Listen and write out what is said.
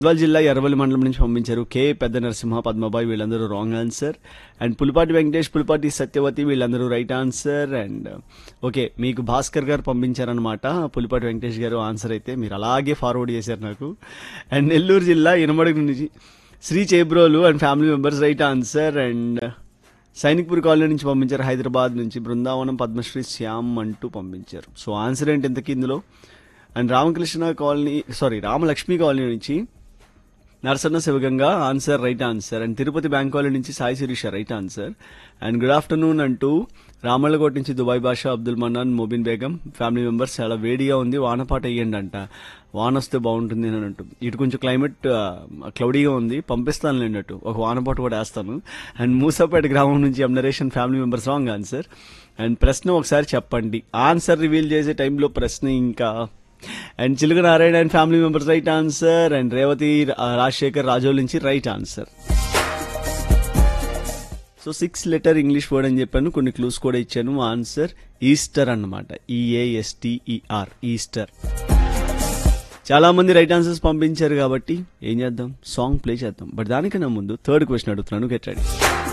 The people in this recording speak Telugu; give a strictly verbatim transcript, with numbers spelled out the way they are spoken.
గద్వాల జిల్లా ఎర్రవల్లి మండలం నుంచి పంపించారు. కే పెద్ద నరసింహ, పద్మబాయి వీళ్ళందరూ wrong answer. And Pulipati Venkatesh, Pulipati Satyavathi వీళ్ళందరూ రైట్ ఆన్సర్. అండ్ ఓకే, మీకు భాస్కర్ గారు పంపించారనమాట పులిపాటి వెంకటేష్ గారు ఆన్సర్ అయితే మీరు అలాగే ఫార్వర్డ్ చేశారు నాకు. అండ్ నెల్లూరు జిల్లా ఇనమడుగు నుంచి Shri Chebrolu and family members right answer. And Sainikpuri colony నుంచి పంపించారు. హైదరాబాద్ నుంచి బృందావనం పద్మశ్రీ శ్యామ్ అంటూ పంపించారు. సో ఆన్సర్ ఏంటి ఇంతకీ ఇందులో? And Ramakrishna colony sorry Ramalakshmi colony నుంచి Narasanna Shivaganga answer right answer. And Tirupati bank colony నుంచి Sai Sirisha right answer. And good afternoon అంటూ రామళ్ళకోట నుంచి దుబాయ్ బాషా, అబ్దుల్ మన్నాన్, మొబిన్ బేగం ఫ్యామిలీ మెంబర్స్ చాలా వేడిగా ఉంది, వానపాట వేయండి అంట, వాన వస్తే బాగుంటుంది అని అంటూ. ఇటు కొంచెం క్లైమేట్ క్లౌడీగా ఉంది, పంపిస్తాను అన్నట్టు ఒక వానపాట కూడా వేస్తాను. అండ్ మూసాపేట గ్రామం నుంచి ఎం narration family members wrong answer. And ప్రశ్న ఒకసారి చెప్పండి, ఆన్సర్ రివీల్ చేసే టైంలో ప్రశ్న ఇంకా. అండ్ చిలుక Narayana and family members right answer. And Revathi Rajasekhar Razole నుంచి right answer. So six letter English word అని చెప్పాను, కొన్ని క్లూస్ కూడా ఇచ్చాను. ఆన్సర్ ఈస్టర్ అన్నమాట, ఈఏఎస్టీఈఆర్ ఈస్టర్. చాలా మంది రైట్ ఆన్సర్స్ పంపించారు కాబట్టి ఏం చేద్దాం, సాంగ్ ప్లే చేద్దాం. బట్ దానికన్నా ముందు థర్డ్ క్వశ్చన్ అడుగుతున్నాను, గెట్ రెడీ.